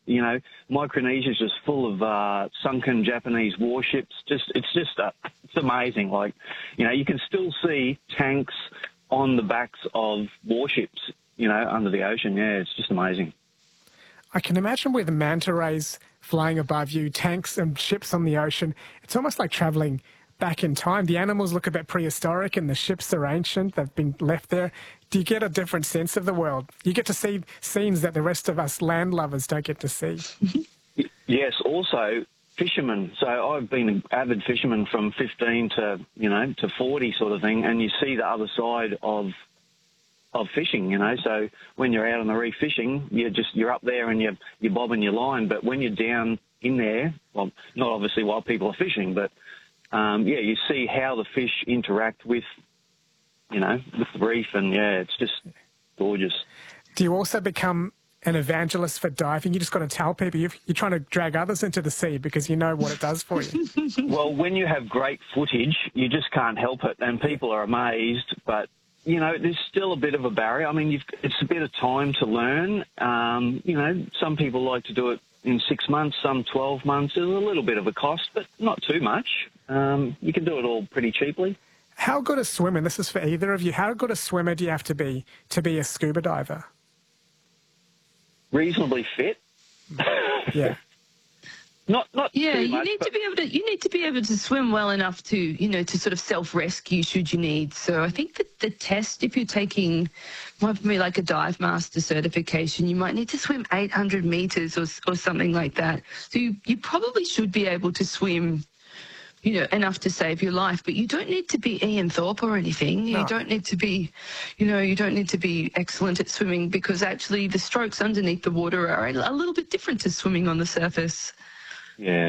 You know, Micronesia is just full of sunken Japanese warships. It's amazing. Like, you know, you can still see tanks on the backs of warships, you know, under the ocean. Yeah, it's just amazing. I can imagine with manta rays flying above you, tanks and ships on the ocean, it's almost like travelling back in time. The animals look a bit prehistoric and the ships are ancient. They've been left there. Do you get a different sense of the world? You get to see scenes that the rest of us land lovers don't get to see. Yes, also fishermen. So I've been an avid fisherman from 15 to 40 sort of thing, and you see the other side of fishing, you know. So when you're out on the reef fishing, you're up there and you're bobbing your line. But when you're down in there, well, not obviously while people are fishing, but you see how the fish interact with, you know, with the reef, and it's just gorgeous. Do you also become an evangelist for diving? You just got to tell people you're trying to drag others into the sea because you know what it does for you. Well, when you have great footage, you just can't help it, and people are amazed, but you know, there's still a bit of a barrier. I mean, it's a bit of time to learn. You know, some people like to do it in 6 months, some 12 months. There's a little bit of a cost, but not too much. You can do it all pretty cheaply. How good a swimmer, this is for either of you, how good a swimmer do you have to be a scuba diver? Reasonably fit. Yeah. Not yeah, too you much, need to be able to swim well enough to, you know, to sort of self-rescue should you need. So I think that the test, if you're taking might be like a dive master certification, you might need to swim 800 meters or something like that. So you probably should be able to swim, you know, enough to save your life, but you don't need to be Ian Thorpe or anything. No. You don't need to be, you know, you don't need to be excellent at swimming, because actually the strokes underneath the water are a little bit different to swimming on the surface. Yeah.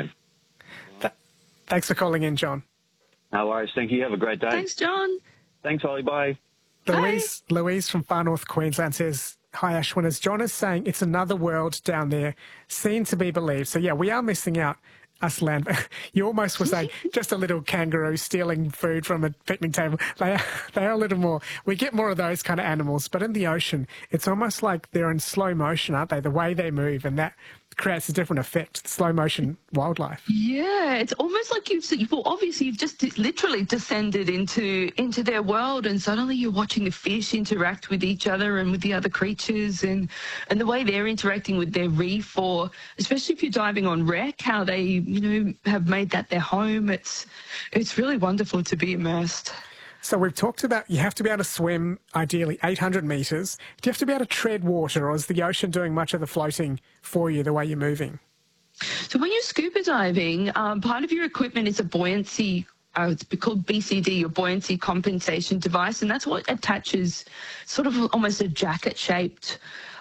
Thanks for calling in, John. No worries. Thank you. Have a great day. Thanks, John. Thanks, Holly. Bye. Louise from far north Queensland says, hi, Ashwin. As John is saying, it's another world down there, seen to be believed. So, yeah, we are missing out, us land. You almost were saying just a little kangaroo stealing food from a picnic table. They are a little more. We get more of those kind of animals. But in the ocean, it's almost like they're in slow motion, aren't they? The way they move, and that creates a different effect, slow motion wildlife. Yeah, it's almost like you've just literally descended into their world, and suddenly you're watching the fish interact with each other and with the other creatures, and the way they're interacting with their reef, or especially if you're diving on wreck, how they, you know, have made that their home. It's really wonderful to be immersed. So we've talked about you have to be able to swim, ideally 800 metres. Do you have to be able to tread water, or is the ocean doing much of the floating for you the way you're moving? So when you're scuba diving, part of your equipment is a buoyancy, it's called BCD, your buoyancy compensation device, and that's what attaches sort of almost a jacket-shaped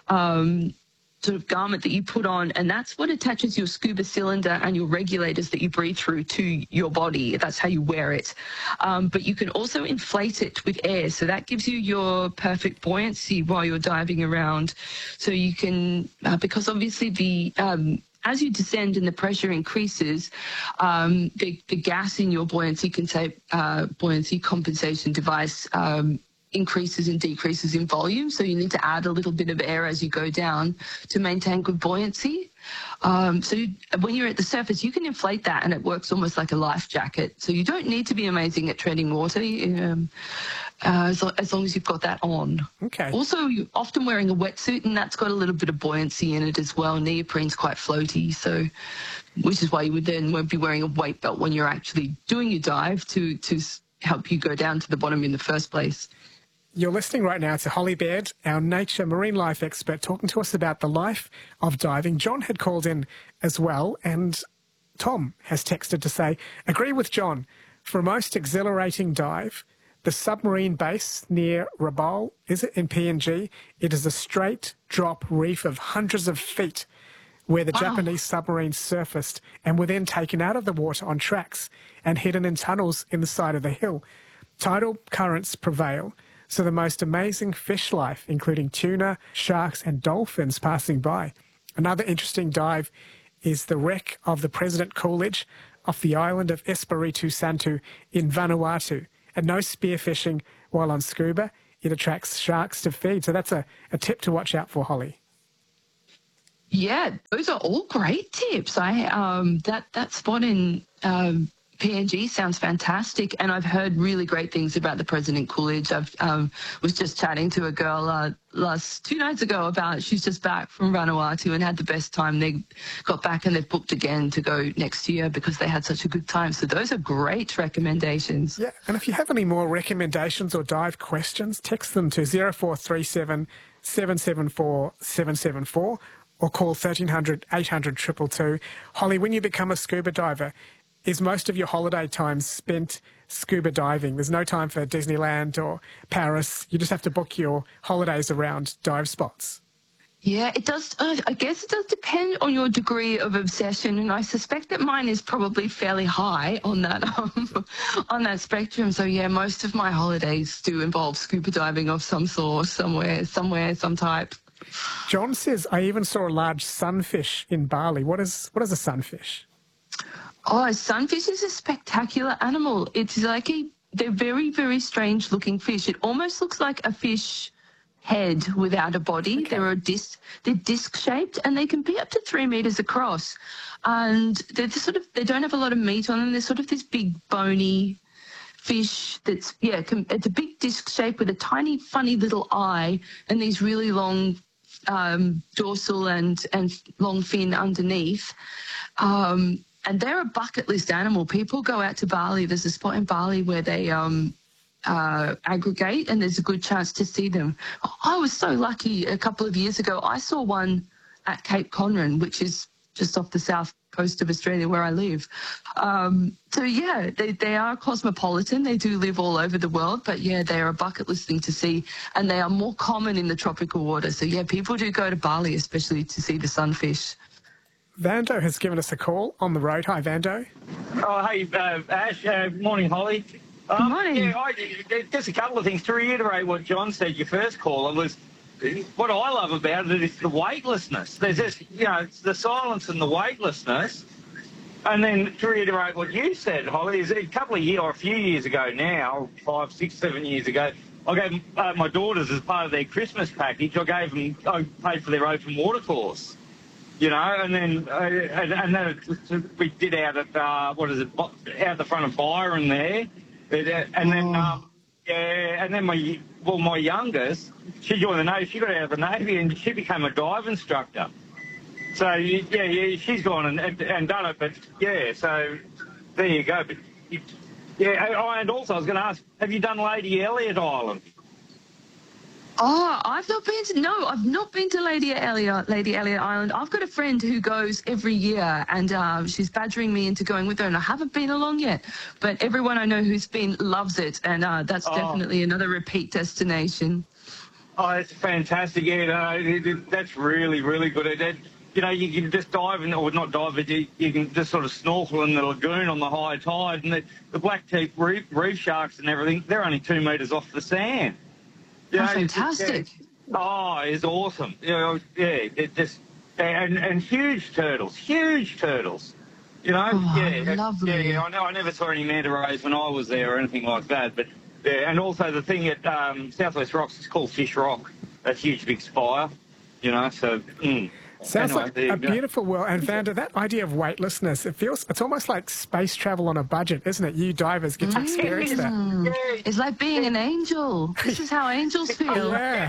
sort of garment that you put on, and that's what attaches your scuba cylinder and your regulators that you breathe through to your body. That's how you wear it. But you can also inflate it with air, so that gives you your perfect buoyancy while you're diving around. So you can, because obviously as you descend and the pressure increases, the gas in your buoyancy buoyancy compensation device increases and decreases in volume, so you need to add a little bit of air as you go down to maintain good buoyancy. So when you're at the surface, you can inflate that and it works almost like a life jacket. So you don't need to be amazing at treading water as long as you've got that on. Okay. Also, you're often wearing a wetsuit, and that's got a little bit of buoyancy in it as well. Neoprene's quite floaty, so which is why you won't be wearing a weight belt when you're actually doing your dive to help you go down to the bottom in the first place. You're listening right now to Holly Baird, our nature marine life expert, talking to us about the life of diving. John had called in as well, and Tom has texted to say, agree with John. For a most exhilarating dive, the submarine base near Rabaul, is it in PNG? It is a straight drop reef of hundreds of feet where the Japanese submarines surfaced and were then taken out of the water on tracks and hidden in tunnels in the side of the hill. Tidal currents prevail, so the most amazing fish life, including tuna, sharks and dolphins passing by. Another interesting dive is the wreck of the President Coolidge off the island of Espiritu Santo in Vanuatu. And no spearfishing while on scuba. It attracts sharks to feed. So that's a tip to watch out for, Holly. Yeah, those are all great tips. That spot in PNG sounds fantastic, and I've heard really great things about the President Coolidge. I've was just chatting to a girl last 2 nights ago about she's just back from Vanuatu and had the best time. They got back and they've booked again to go next year because they had such a good time. So those are great recommendations. Yeah, and if you have any more recommendations or dive questions, text them to 0437 774 774 or call 1300 800 222. Holly, when you become a scuba diver, is most of your holiday time spent scuba diving? There's no time for Disneyland or Paris. You just have to book your holidays around dive spots. Yeah, it does. I guess it does depend on your degree of obsession, and I suspect that mine is probably fairly high on that on that spectrum. So yeah, most of my holidays do involve scuba diving of some sort, somewhere, some type. John says, I even saw a large sunfish in Bali. What is a sunfish? Oh, sunfish is a spectacular animal. It's like they're very, very strange looking fish. It almost looks like a fish head without a body. Okay. They're disc shaped and they can be up to 3 meters across. And they don't have a lot of meat on them. They're sort of this big bony fish that's, it's a big disc shape with a tiny funny little eye and these really long dorsal and long fin underneath. And they're a bucket list animal. People go out to Bali. There's a spot in Bali where they aggregate, and there's a good chance to see them. I was so lucky a couple of years ago. I saw one at Cape Conran, which is just off the south coast of Australia where I live. So, yeah, they are cosmopolitan. They do live all over the world, but, yeah, they are a bucket list thing to see, and they are more common in the tropical water. So, yeah, people do go to Bali, especially to see the sunfish. Vando has given us a call on the road. Hi, Vando. Oh, hey, Ash. Morning, Holly. Morning. Yeah, just a couple of things. To reiterate what John said, your first caller, was what I love about it is the weightlessness. There's just, it's the silence and the weightlessness. And then to reiterate what you said, Holly, is a few years ago now, 5, 6, 7 years ago, I gave my daughters, as part of their Christmas package, I paid for their open water course. And then we did out at out the front of Byron there, and then my youngest, she joined the Navy. She got out of the Navy and she became a dive instructor. So she's gone and done it. But so there you go. But and also I was going to ask, have you done Lady Elliot Island? Oh, I've not been to Lady Elliot Island. I've got a friend who goes every year, and she's badgering me into going with her, and I haven't been along yet. But everyone I know who's been loves it, and that's definitely another repeat destination. Oh, it's fantastic. Yeah, that's really, really good. You can just dive or not dive, but you can just sort of snorkel in the lagoon on the high tide, and the black-teeth reef sharks and everything, they're only 2 meters off the sand. Fantastic. It's awesome. It just and huge turtles. Lovely. Yeah, I know. I never saw any manta rays when I was there or anything like that. But and also the thing at Southwest Rocks is called Fish Rock. That huge big spire. So. Sounds like a beautiful world. And Vanda, that idea of weightlessness, it's almost like space travel on a budget, isn't it? You divers get to experience that. It's like being an angel. This is how angels feel. Yeah.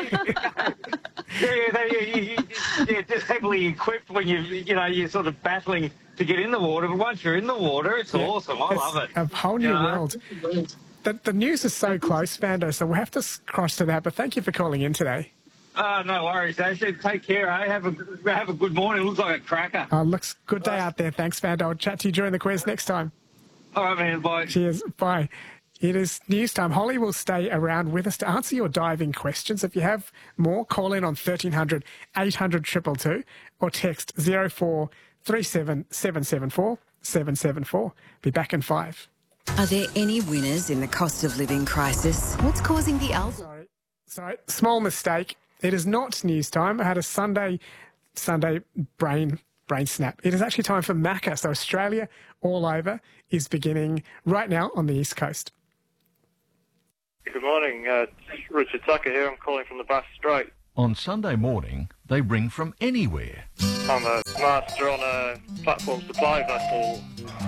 You're just heavily equipped when you're sort of battling to get in the water. But once you're in the water, it's awesome. I love it. A whole new world. The news is so close, Vanda, so we'll have to cross to that. But thank you for calling in today. No worries, Ashley. Take care, eh? Have a good morning. It looks like a cracker. Looks good day out there. Thanks, Vanda. I'll chat to you during the quiz next time. All right, man. Bye. Cheers. Bye. It is news time. Holly will stay around with us to answer your diving questions. If you have more, call in on 1300 800 222 or text 0437 774 774. Be back in 5. Are there any winners in the cost of living crisis? What's causing the Sorry, small mistake. It is not news time. I had a Sunday brain snap. It is actually time for Macca. So Australia All Over is beginning right now on the East Coast. Good morning. Richard Tucker here. I'm calling from the Bass Strait. On Sunday morning, they ring from anywhere. I'm a master on a platform supply vessel.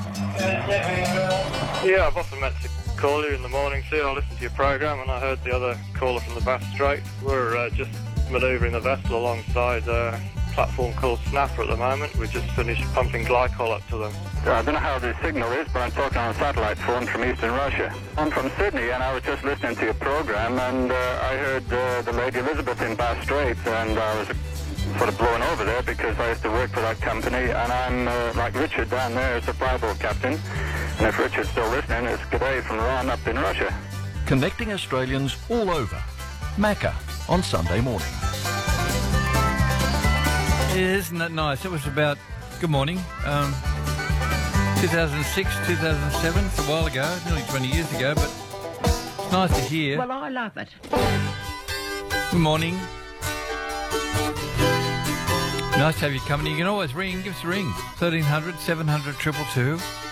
Yeah, I've often meant to call you in the morning, see, I listened to your programme and I heard the other caller from the Bass Strait. We're just manoeuvring the vessel alongside a platform called Snapper at the moment. We just finished pumping glycol up to them. I don't know how the signal is, but I'm talking on a satellite phone from Eastern Russia. I'm from Sydney, and I was just listening to your program, and I heard the Lady Elizabeth in Bass Strait, and I was sort of blown over there because I used to work for that company, and I'm like Richard down there as a flyboat captain. And if Richard's still listening, it's g'day from Ron up in Russia. Connecting Australians all over. Macca on Sunday morning. Yeah, isn't that nice? It was about, good morning, 2006, 2007, it's a while ago, nearly 20 years ago, but it's nice to hear. Well, I love it. Good morning. Nice to have you company. You can always ring, give us a ring, 1300 700 222.